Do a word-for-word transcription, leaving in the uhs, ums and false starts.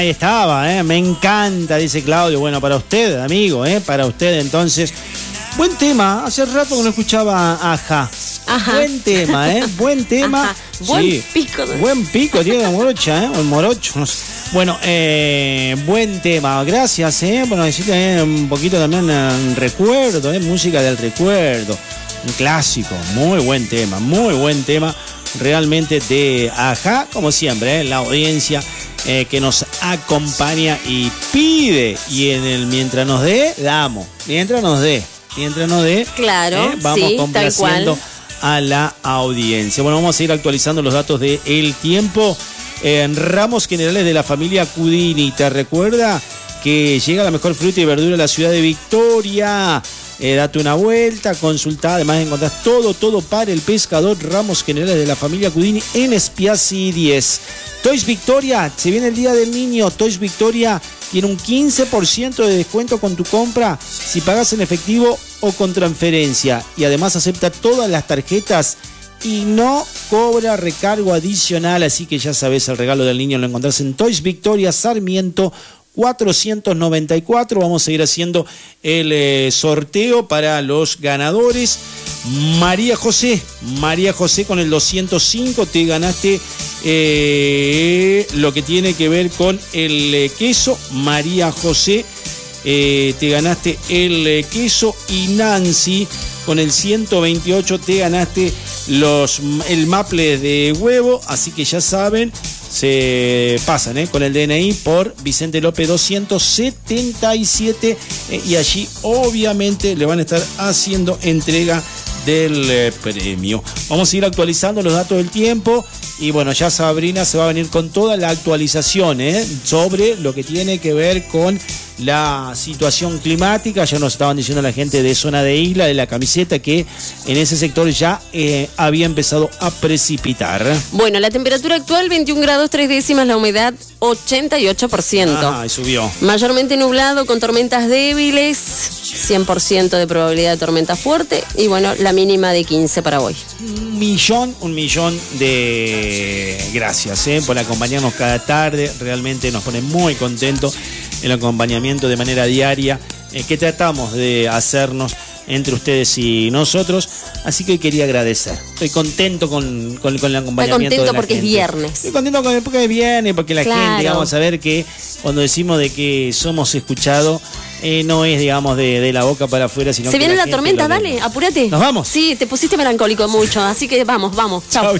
Ahí estaba, ¿eh? Me encanta, dice Claudio. Bueno, para usted, amigo, ¿eh? Para usted, entonces. Buen tema. Hace rato que no escuchaba a Aja. Ajá. Buen tema, ¿eh? Buen tema. Ajá. Buen sí. pico. ¿No? Buen pico tiene la morocha, ¿eh? O el morocho. No sé. Bueno, eh, buen tema. Gracias, ¿eh? Bueno, decirte eh, un poquito también en recuerdo, ¿eh? Música del recuerdo. Un clásico. Muy buen tema. Muy buen tema. Realmente de Aja, como siempre, ¿eh? La audiencia eh, que nos acompaña y pide. Y en el mientras nos dé, damos. Mientras nos dé. Mientras nos dé, claro, eh, vamos sí, complaciendo a la audiencia. Bueno, vamos a ir actualizando los datos de El Tiempo. En ramos generales de la familia Cudini, ¿te recuerda que llega la mejor fruta y verdura a la ciudad de Victoria? Eh, date una vuelta, consultá, además encontrás todo, todo para el pescador. Ramos generales de la familia Cudini en Spiazzi diez. Toys Victoria, se viene el Día del Niño. Toys Victoria tiene un quince por ciento de descuento con tu compra si pagas en efectivo o con transferencia. Y además acepta todas las tarjetas y no cobra recargo adicional. Así que ya sabes, el regalo del niño lo encontrás en Toys Victoria, Sarmiento cuatrocientos noventa y cuatro. Vamos a ir haciendo el eh, sorteo para los ganadores. María José, María José con el doscientos cinco, te ganaste eh, lo que tiene que ver con el eh, queso. María José, eh, te ganaste el eh, queso. Y Nancy con el ciento veintiocho te ganaste los, el maple de huevo. Así que ya saben, se pasan ¿eh? con el D N I por Vicente López doscientos setenta y siete eh, y allí obviamente le van a estar haciendo entrega del eh, premio. Vamos a ir actualizando los datos del tiempo y bueno, ya Sabrina se va a venir con toda la actualización ¿eh? sobre lo que tiene que ver con la situación climática. Ya nos estaban diciendo la gente de zona de Isla, de la camiseta, que en ese sector ya eh, había empezado a precipitar. Bueno, la temperatura actual veintiún grados tres décimas, la humedad ochenta y ocho por ciento. Ah, y subió. Mayormente nublado con tormentas débiles, cien por ciento de probabilidad de tormenta fuerte y bueno, la mínima de quince para hoy. Un millón, un millón de gracias ¿eh? por acompañarnos cada tarde. Realmente nos pone muy contentos el acompañamiento de manera diaria eh, que tratamos de hacernos entre ustedes y nosotros, así que hoy quería agradecer. Estoy contento con, con, con el acompañamiento. Estoy contento de la porque gente. Es viernes. Estoy contento con, porque es viernes, porque la claro. gente, vamos a ver que cuando decimos de que somos escuchados, eh, no es, digamos, de, de la boca para afuera, sino Se que viene la, la tormenta, dale, vemos. apúrate. ¿Nos vamos? Sí, te pusiste melancólico mucho, así que vamos, vamos. Chao.